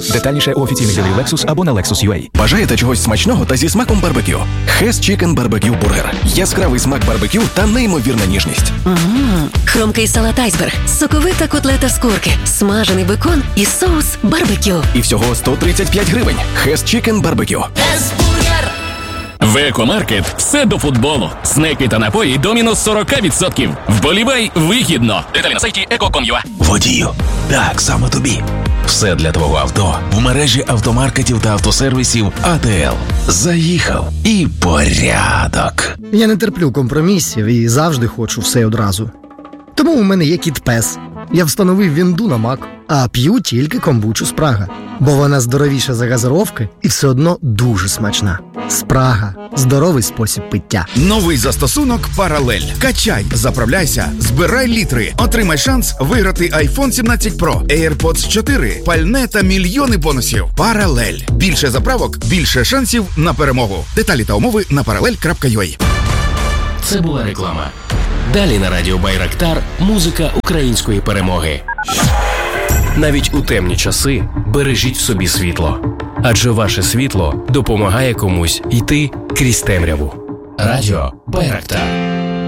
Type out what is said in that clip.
Детальніше у офіційних дилерів Lexus або на Lexus.ua. Бажаєте чогось смачного та зі смаком барбекю? Hess Chicken Barbecue Burger. Яскравий смак барбекю та неймовірна ніжність. Хрумкий салат айсберг, соковита котлета з курки, смажений бекон і соус барбекю. І всього 135 гривень. Hess Chicken Barbecue. В Екомаркет все до футболу. Снеки та напої до мінус 40%. Вболівай вигідно. Деталі на сайті eco.com.ua. Водію, так, саме тобі. Все для твого авто в мережі автомаркетів та автосервісів АТЛ. Заїхав і порядок. Я не терплю компромісів і завжди хочу все одразу. Тому у мене є кіт-пес. Я встановив вінду на Мак, а п'ю тільки комбучу Спрага. Бо вона здоровіша за газировки і все одно дуже смачна. Спрага – здоровий спосіб пиття. Новий застосунок «Паралель». Качай, заправляйся, збирай літри. Отримай шанс виграти iPhone 17 Pro, AirPods 4, пальне та мільйони бонусів. «Паралель». Більше заправок, більше шансів на перемогу. Деталі та умови на parallel.ua. Це була реклама. Далі на радіо Байрактар музика української перемоги. Навіть у темні часи бережіть в собі світло. Адже ваше світло допомагає комусь йти крізь темряву. Радіо Байрактар.